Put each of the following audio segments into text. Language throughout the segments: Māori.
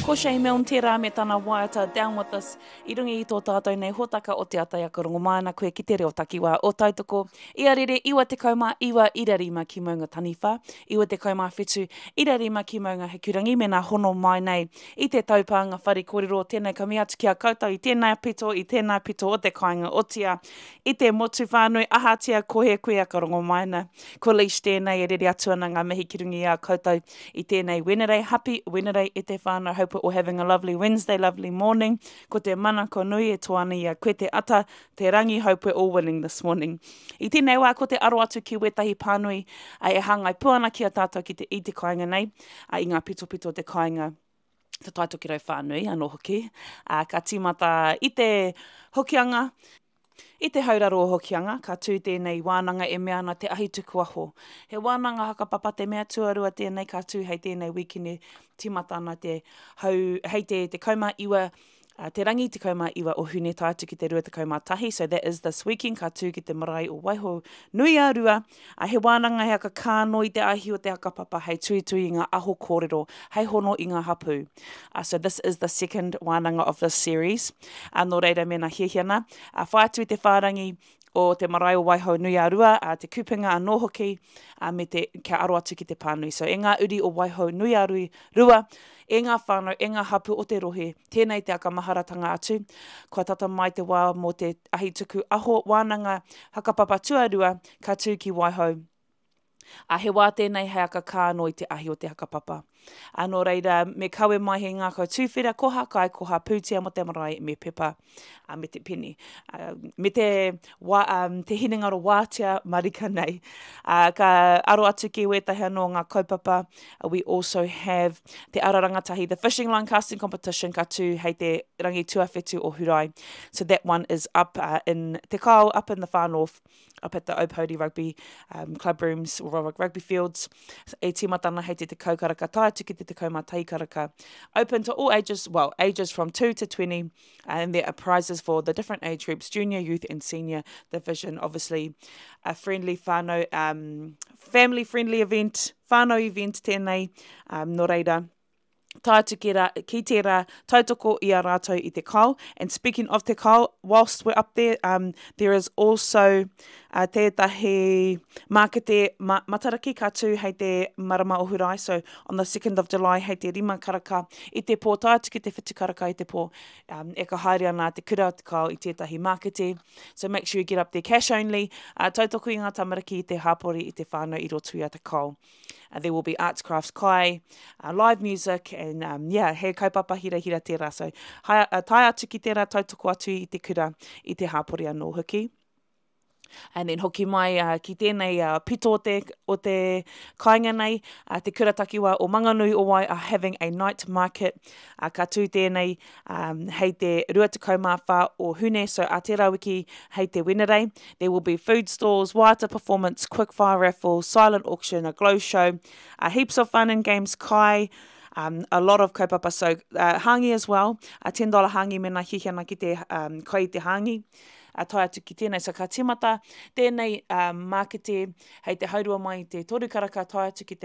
Koshe me on tērā me tana waiata down with us. I rungi i tō tātou nei hōtaka o te atai a karongo mana koe ki te reo takiwa o tautoko. Ia rere, iwa te kaumā, iwa irarima ki maunga taniwha. Iwa te kaumā whetū, irarima ki maunga hekurangi. Me nā hono mai nei i te taupanga whare kōrero. Tēnei ka miatu ki a koutou i tēnei pito o te kāinga o tia. I te motu whānui, ahatia kohe koe a karongo maina. Ko leash tēnei e rere atuana ngā mihi ki rungi a koutou i tēnei Wenerei. Happy Wenerei e te whānau. Hope we're all having a lovely Wednesday, lovely morning. Ko te mana ko nui e toana ia koe te ata, te rangi. Hope we're all winning this morning. I tēnei wā, ko te aro atu ki wetahi pānui, e hangai puana ki a tātou i te kāinga nei, i ngā pito te kāinga. Te taitoki rau whānui, anō hoki. Ka tīmata i te hokianga, i te hauraro o hokianga, ka tū tēnei wānanga e mea ana te ahi tuku aho. He wānanga hakapapa te mea tuarua tēnei, ka tū hei tēnei wikini tīmata ana te hei te kaumā iwa, te rangi te kaumā iwa o hune tātu ki te rua te kaumā tahi. So that is this weekend, ka tū ki te marae o waiho nui a rua. He wānanga he aka kāno i te ahi o te hakapapa, hei tui i ngā aho kōrero, hei hono i ngā hapu. So this is the second wānanga of this series. Nō reira mena hiahiana. Whātu i te whārangi o te marae o waiho nui a rua, te kupinga anō hoki, me te kia aro atu ki te pānui. So e ngā uri o waiho nui a rua, e ngā whānau, e ngā hapu o te rohe, tēnei te aka maharatanga atu. Kua tata mai te wā mō te ahi tuku aho wānanga hakapapa tuarua, ka tū ki waiho. He wā tēnei hei aka kāno i te ahi o te hakapapa. Nō reira, me kawe mai he ngā kau tūwhera, koha kai, koha pūtia mo te marae, me pepa, me te peni. Me te hinengaro wātia marika nei. Ka aro atu ki wetahi anō ngā kaupapa. We also have te ararangatahi, the fishing line casting competition, ka tū hei te rangi tuawhetu o Hurai. So that one is up in Te Kao, up in the far north, up at the Opody Rugby club rooms, or rugby fields. E tīmatana hei te kaukaraka tātu ki te kaumā taikaraka. Open to all ages, well, ages from 2 to 20, and there are prizes for the different age groups, junior, youth and senior division. Obviously, a friendly whānau, family-friendly event, whānau event tēnei, nō reira. Tātu ki tērā tautoko i a rātou i te kao. And speaking of te kao, whilst we're up there, there is also tētahi mākete mataraki ka tū hei te marama o Hurai. So on the 2nd of July, hei te rima karaka i te pō, tātu ki te whitu karaka i te pō, e ka haere ana te kura o te kao i tētahi mākete. So make sure you get up there cash only. Tautoko i ngā tamariki i te hāpori i te whānau i roto i a te kao. There will be arts, crafts, kai, live music, and he kaupapa hira tērā. So tai atu ki tērā tautoko atu i te kura i te hāpori anō hoki. And then hoki mai ki tēnei pito o te kāinga nei, te kuratakiwa o Manganui o Wai are having a night market. Ka tū tēnei hei te ruatakau o Hune, so Aotearoa wiki hei te Wenerei. There will be food stalls, waiata performance, quickfire raffle, silent auction, a glow show, heaps of fun and games, kai, a lot of kaupapa, so hangi as well, $10 hangi mena hihiana ki te kai te hangi. Tai atu ki tēnei, so ka tīmata tēnei mākete hei te haurua mai te toru karaka, tai atu ki te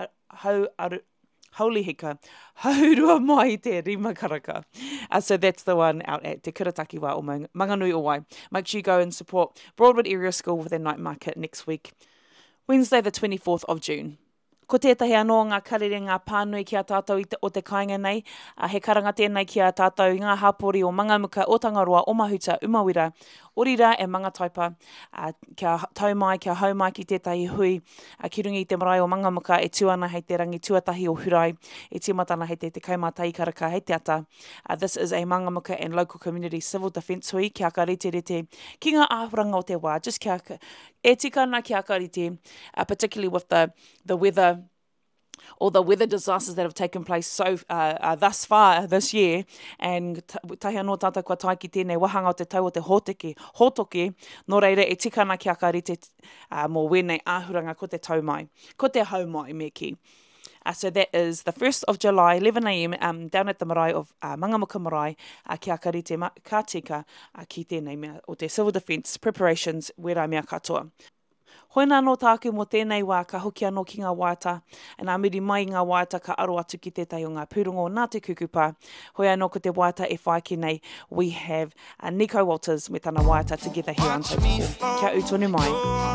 haulihika, haurua mai te rima karaka. So that's the one out at Te Kuratakiwa o Manganui o Wai. Make sure you go and support Broadwood Area School with their night market next week, Wednesday the 24th of June. Ko tētahi anō ngā karere ngā pānui ki a tātou o te kāinga nei, he karanga tēnei ki a tātou ngā hapori o Mangamuka, o Tangaroa, o Mahuta, Umawira, Orira e Mangataipa, kia taumai, kia haumai ki tētahi hui, ki rungi i te marae o Mangamuka e tuana hei te rangi tuatahi o Hurai, e timatana hei te kaumā taikaraka hei te ata. This is a Mangamuka and local community civil defence hui, kia ka rete ki ngā āhuranga o te wā, just kia e tikana kia ka rete, particularly with the weather, all the weather disasters that have taken place so thus far this year, and tahi anō tātou kua tai ki tēnei wahanga o te tau o te hotoke, nō reira e tikana ki a ka rite mō wēnei āhuranga ko te taumai, ko te haumai me ki. So that is the 1st of July, 11 a.m. Down at the marae of Mangamuka Marae, ki a ka rite ka tika ki tēnei mea o te civil defence preparations wera mea katoa. Hoi nā no tāku mo tēnei wā ka hoki anō ki ngā wāta, e nā muri mai ngā wāta ka aro atu ki tētai o ngā pūrongo o Ngāti Kukupa. Hoi anō ko te wāta e whai ki nei, we have Nico Walters me tana wāta together here on Tautoko. Kia ūtonu mai.